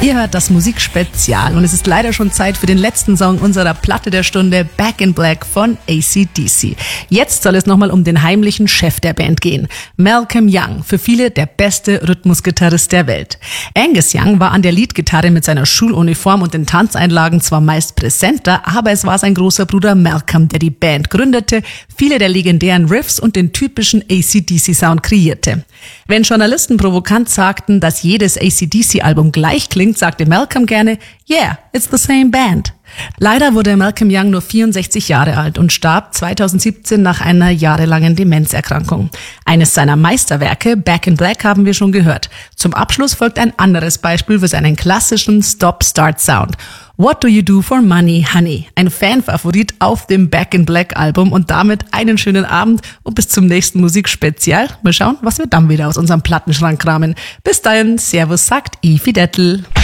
Ihr hört das Musikspezial und es ist leider schon Zeit für den letzten Song unserer Platte der Stunde, Back in Black von AC/DC. Jetzt soll es nochmal um den heimlichen Chef der Band gehen, Malcolm Young, für viele der beste Rhythmusgitarrist der Welt. Angus Young war an der Leadgitarre mit seiner Schuluniform und den Tanzeinlagen zwar meist präsenter, aber es war sein großer Bruder Malcolm, der die Band gründete, viele der legendären Riffs und den typischen AC/DC-Sound kreierte. Wenn Journalisten provokant sagten, dass jedes AC/DC-Album gleich klingt, sagte Malcolm gerne, "Yeah, it's the same band." Leider wurde Malcolm Young nur 64 Jahre alt und starb 2017 nach einer jahrelangen Demenzerkrankung. Eines seiner Meisterwerke, Back in Black, haben wir schon gehört. Zum Abschluss folgt ein anderes Beispiel für seinen klassischen Stop-Start-Sound. What Do You Do for Money, Honey? Ein Fanfavorit auf dem Back in Black Album und damit einen schönen Abend und bis zum nächsten Musikspezial. Mal schauen, was wir dann wieder aus unserem Plattenschrank kramen. Bis dahin, Servus sagt Ivi Dettel.